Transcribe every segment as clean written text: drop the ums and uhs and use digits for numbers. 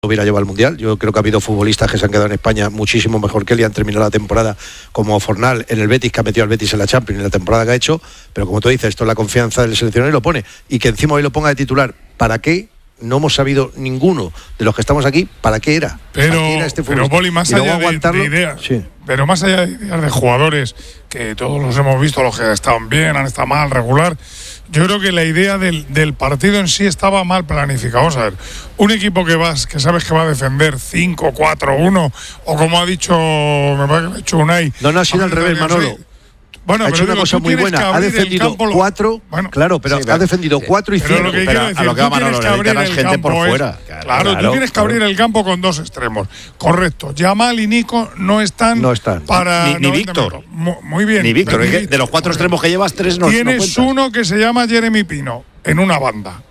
hubiera llevado al Mundial. Yo creo que ha habido futbolistas que se han quedado en España muchísimo mejor que él y han terminado la temporada, como Fornal en el Betis, que ha metido al Betis en la Champions en la temporada que ha hecho, pero como tú dices, esto es la confianza del seleccionador y lo pone, y que encima hoy lo ponga de titular. ¿Para qué? No hemos sabido ninguno de los que estamos aquí para qué era. Pero, ¿Para qué era este pero Poli, más allá de ideas, sí. Pero más allá de ideas de jugadores, que todos los hemos visto, los que estaban bien, han estado mal, regular, yo creo que la idea del partido en sí estaba mal planificado. Vamos a ver, un equipo que sabes que va a defender 5-4-1, o como ha dicho, me parece que ha hecho Unai. No, ha sido al revés, Manolo. Bueno, ha hecho una cosa muy buena, ha defendido 4, claro, pero ha defendido 4 y 5. Pero a lo que va Manolo, le dedican gente por fuera. Claro, tú tienes que abrir el campo con 2 extremos. Correcto. Yamal y Nico no están. Para ni Víctor. Muy bien. Ni Víctor, de los 4 extremos que llevas, 3 no. Tienes uno que se llama Jeremy Pino, en una banda.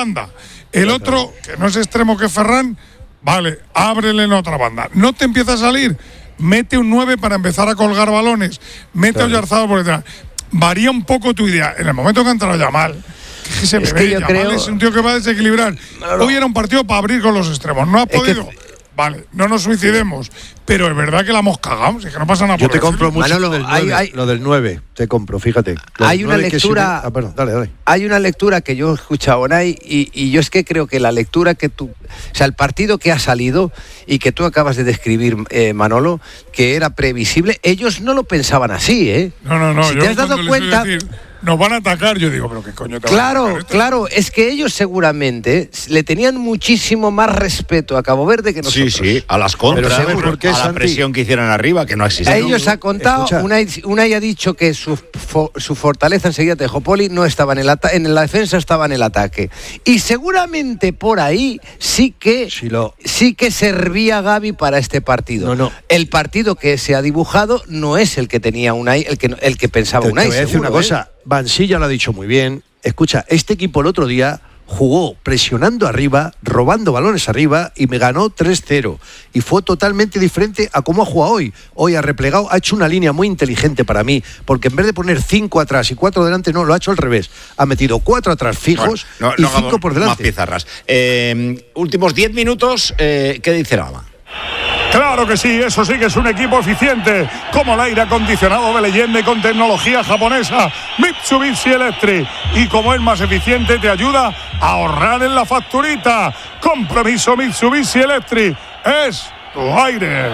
El otro, que no es extremo, que es Ferran, vale, ábrele en otra banda. No te empieza a salir. Mete un 9 para empezar a colgar balones. Mete a Oyarzabal por detrás. Varía un poco tu idea. En el momento que ha entrado Yamal, que se le ve, Yamal es un tío que va a desequilibrar. Hoy era un partido para abrir con los extremos. No ha podido. Vale, no nos suicidemos, pero es verdad que la hemos cagado, es que no pasa nada. Yo te compro mucho lo del 9, te compro, fíjate. Hay una lectura, dale. Hay una lectura que yo he escuchado, Unai, y yo es que creo que la lectura que tú, o sea, el partido que ha salido y que tú acabas de describir, Manolo, que era previsible, ellos no lo pensaban así, ¿eh? No. Si te has dado cuenta. Nos van a atacar, yo digo, pero qué coño te van a atacar. Claro, es que ellos seguramente le tenían muchísimo más respeto a Cabo Verde que nosotros. Sí, a las contras, a la presión que hicieron arriba, que no existe. Ellos ha contado, Unai ha dicho que su fortaleza, enseguida te dijo Poli, no estaba en la defensa, estaba en el ataque. Y seguramente por ahí sí que servía Gavi para este partido. No. El partido que se ha dibujado no es el que tenía Unai, el que pensaba Unai. Te voy a decir una cosa. Bansilla lo ha dicho muy bien. Escucha, este equipo el otro día jugó presionando arriba, robando balones arriba y me ganó 3-0. Y fue totalmente diferente a cómo ha jugado hoy. Hoy ha replegado, ha hecho una línea muy inteligente para mí, porque en vez de poner 5 atrás y 4 delante, no, lo ha hecho al revés. Ha metido 4 atrás fijos y 5 por delante. Más pizarras. Últimos 10 minutos, ¿qué dice Lama? Claro que sí, eso sí que es un equipo eficiente, como el aire acondicionado de leyenda y con tecnología japonesa Mitsubishi Electric, y como es más eficiente te ayuda a ahorrar en la facturita. Compromiso Mitsubishi Electric, es tu aire.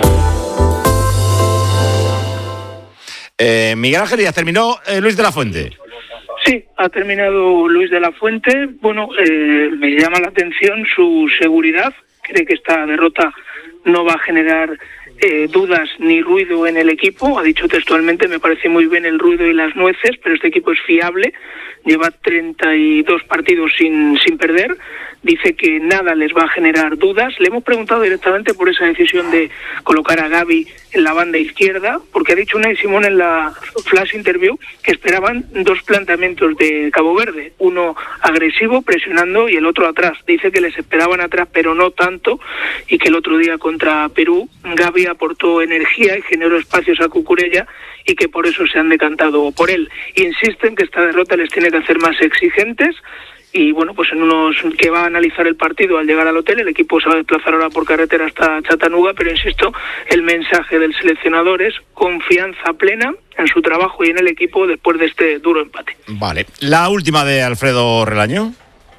Miguel Ángel, ¿ya terminó Luis de la Fuente? Sí, ha terminado Luis de la Fuente. Bueno, me llama la atención su seguridad. Cree que esta derrota no va a generar dudas ni ruido en el equipo. Ha dicho textualmente, me parece muy bien el ruido y las nueces, pero este equipo es fiable. Lleva 32 partidos sin perder. Dice que nada les va a generar dudas. Le hemos preguntado directamente por esa decisión de colocar a Gavi en la banda izquierda, porque ha dicho Unai Simón en la flash interview que esperaban 2 planteamientos de Cabo Verde, uno agresivo, presionando, y el otro atrás. Dice que les esperaban atrás, pero no tanto, y que el otro día contra Perú Gavi aportó energía y generó espacios a Cucurella, y que por eso se han decantado por él. Insisten que esta derrota les tiene que hacer más exigentes. Y bueno, pues en unos que va a analizar el partido al llegar al hotel, el equipo se va a desplazar ahora por carretera hasta Chattanooga, pero insisto, el mensaje del seleccionador es confianza plena en su trabajo y en el equipo después de este duro empate. Vale, la última de Alfredo Relaño.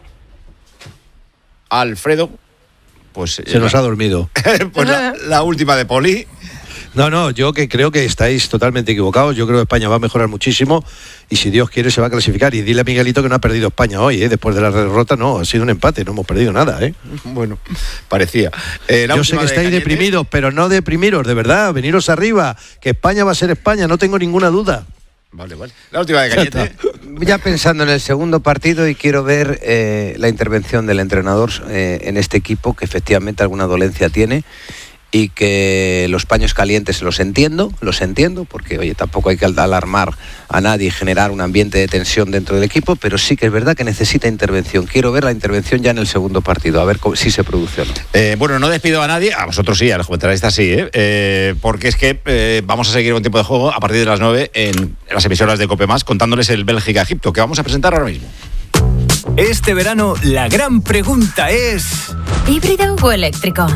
Alfredo, pues se nos ha dormido. Pues la última de Poli. No, yo que creo que estáis totalmente equivocados. Yo creo que España va a mejorar muchísimo y si Dios quiere se va a clasificar. Y dile a Miguelito que no ha perdido España hoy, después de la derrota no, ha sido un empate, no hemos perdido nada. Bueno, parecía. Yo sé que estáis deprimidos, pero no deprimiros, de verdad, veniros arriba, que España va a ser España, no tengo ninguna duda. Vale. La última de Cañete. Ya pensando en el segundo partido, y quiero ver la intervención del entrenador en este equipo, que efectivamente alguna dolencia tiene. Y que los paños calientes los entiendo, porque oye, tampoco hay que alarmar a nadie y generar un ambiente de tensión dentro del equipo, pero sí que es verdad que necesita intervención. Quiero ver la intervención ya en el segundo partido, a ver si se produce o no. Bueno, no despido a nadie, a vosotros sí, a los comentaristas sí, porque es que vamos a seguir un tiempo de juego a partir de las 9 en las emisoras de COPE+, contándoles el Bélgica-Egipto, que vamos a presentar ahora mismo. Este verano la gran pregunta es... ¿híbrido o eléctrico?